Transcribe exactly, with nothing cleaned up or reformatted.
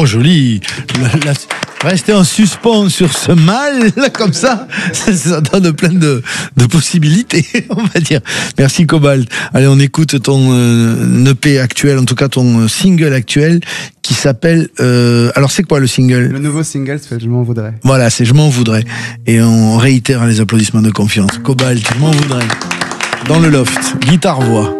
joli. La, la, rester en suspens sur ce mal, là, comme ça, ça, ça donne plein de, de possibilités, on va dire. Merci Cobalt. Allez, on écoute ton euh, E P actuel, en tout cas ton single actuel, qui s'appelle... Euh, alors c'est quoi le single ? Le nouveau single s'appelle Je m'en voudrais. Voilà, c'est Je m'en voudrais. Et on réitère les applaudissements de confiance. Cobalt, Je m'en voudrais. Dans le loft, guitare-voix.